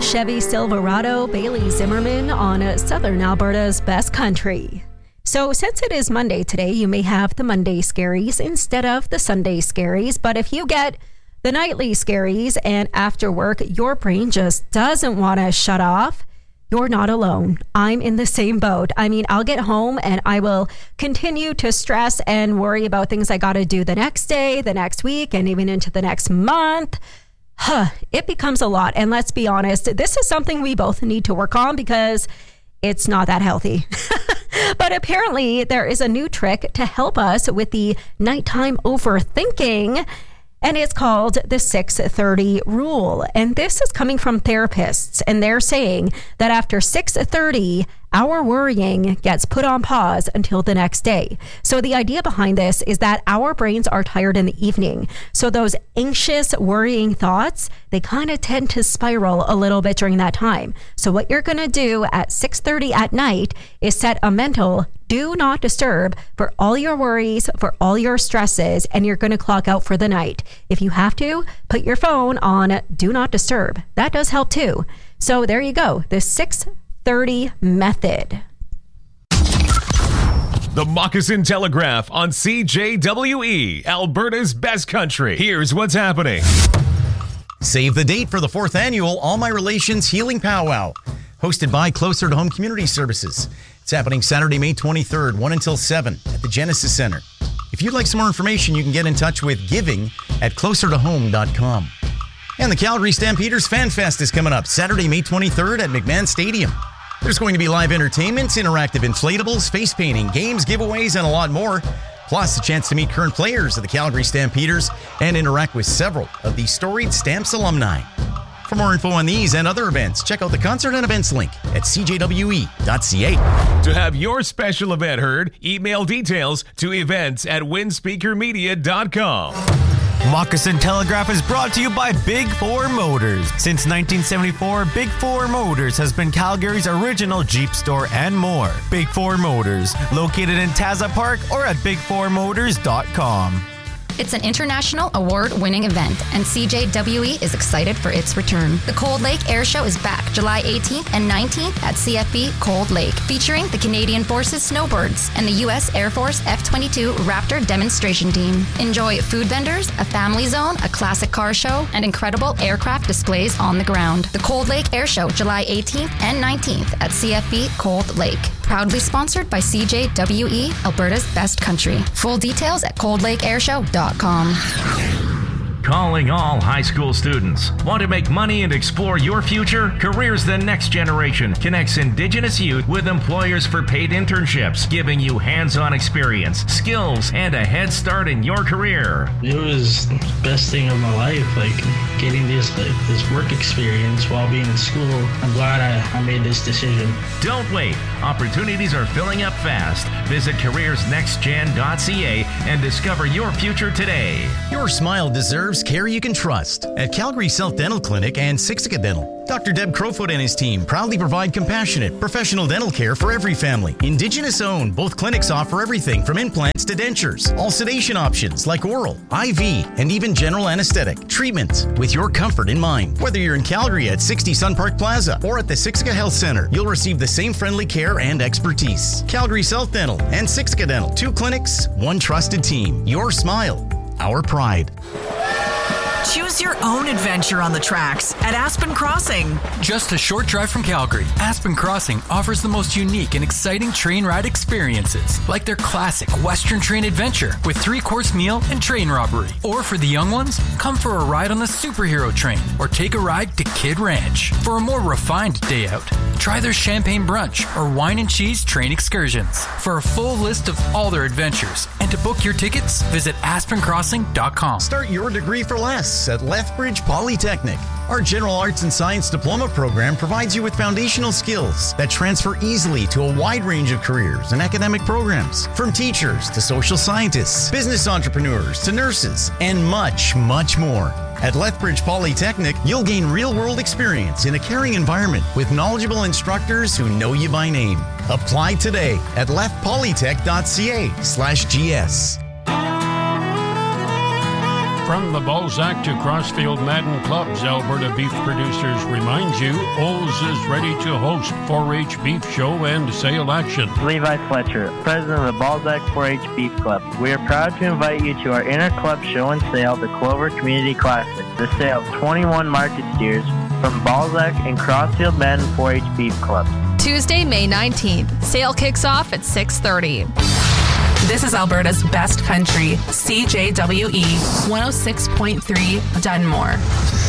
Chevy Silverado, Bailey Zimmerman on Southern Alberta's Best Country. So since it is Monday today, you may have the Monday scaries instead of the Sunday scaries. But if you get the nightly scaries and after work, your brain just doesn't want to shut off, you're not alone. I'm in the same boat. I mean, I'll get home and I will continue to stress and worry about things I got to do the next day, the next week, and even into the next month. It becomes a lot. And let's be honest, this is something we both need to work on because it's not that healthy. But apparently there is a new trick to help us with the nighttime overthinking. And it's called the 6:30 rule. And this is coming from therapists. And they're saying that after 6:30, our worrying gets put on pause until the next day. So the idea behind this is that our brains are tired in the evening. So those anxious, worrying thoughts, they kind of tend to spiral a little bit during that time. So what you're going to do at 6:30 at night is set a mental do not disturb for all your worries, for all your stresses, and you're going to clock out for the night. If you have to, put your phone on do not disturb. That does help too. So there you go. The 6:30 method. The Moccasin Telegraph on CJWE, Alberta's Best Country. Here's what's happening. Save the date for the 4th annual All My Relations Healing Powwow, hosted by Closer to Home Community Services. It's happening Saturday, May 23rd, 1 until 7 at the Genesis Center. If you'd like some more information, you can get in touch with giving at closertohome.com. And the Calgary Stampeders Fan Fest is coming up Saturday, May 23rd at McMahon Stadium. There's going to be live entertainment, interactive inflatables, face painting, games, giveaways, and a lot more. Plus, a chance to meet current players of the Calgary Stampeders and interact with several of the storied Stamps alumni. For more info on these and other events, check out the concert and events link at cjwe.ca. To have your special event heard, email details to events@windspeakermedia.com. Moccasin Telegraph is brought to you by Big 4 Motors. Since 1974, Big 4 Motors has been Calgary's original Jeep store and more. Big 4 Motors, located in Taza Park or at big4motors.com. It's an international award-winning event, and CJWE is excited for its return. The Cold Lake Air Show is back July 18th and 19th at CFB Cold Lake, featuring the Canadian Forces Snowbirds and the U.S. Air Force F-22 Raptor demonstration team. Enjoy food vendors, a family zone, a classic car show, and incredible aircraft displays on the ground. The Cold Lake Air Show, July 18th and 19th at CFB Cold Lake. Proudly sponsored by CJWE, Alberta's Best Country. Full details at coldlakeairshow.com. Calling all high school students. Want to make money and explore your future? Careers the Next Generation connects Indigenous youth with employers for paid internships, giving you hands-on experience, skills, and a head start in your career. It was the best thing of my life, getting this work experience while being in school. I'm glad I made this decision. Don't wait. Opportunities are filling up fast. Visit careersnextgen.ca and discover your future today. Your smile deserves care you can trust. At Calgary South Dental Clinic and Siksika Dental, Dr. Deb Crowfoot and his team proudly provide compassionate, professional dental care for every family. Indigenous owned, both clinics offer everything from implants to dentures. All sedation options like oral, IV, and even general anesthetic. Treatments with your comfort in mind. Whether you're in Calgary at 60 Sun Park Plaza or at the Siksika Health Center, you'll receive the same friendly care and expertise. Calgary South Dental and Siksika Dental. 2 clinics, 1 trusted team. Your smile, our pride. Choose your own adventure on the tracks at Aspen Crossing. Just a short drive from Calgary, Aspen Crossing offers the most unique and exciting train ride experiences, like their classic Western Train adventure with 3-course meal and train robbery. Or for the young ones, come for a ride on the Superhero Train or take a ride to Kid Ranch. For a more refined day out, try their champagne brunch or wine and cheese train excursions. For a full list of all their adventures and to book your tickets, visit aspencrossing.com. Start your degree for less at Lethbridge Polytechnic. Our General Arts and Science Diploma program provides you with foundational skills that transfer easily to a wide range of careers and academic programs, from teachers to social scientists, business entrepreneurs to nurses, and much, much more. At Lethbridge Polytechnic, you'll gain real-world experience in a caring environment with knowledgeable instructors who know you by name. Apply today at leftpolytech.ca/gs. From the Balzac to Crossfield Madden Clubs, Alberta Beef Producers reminds you, Olds is ready to host 4-H Beef Show and Sale Action. Levi Fletcher, President of the Balzac 4-H Beef Club. We are proud to invite you to our inter-club show and sale, the Clover Community Classic. The sale of 21 market steers from Balzac and Crossfield Madden 4-H Beef Club. Tuesday, May 19th. Sale kicks off at 6:30. This is Alberta's best country, CJWE 106.3 Dunmore.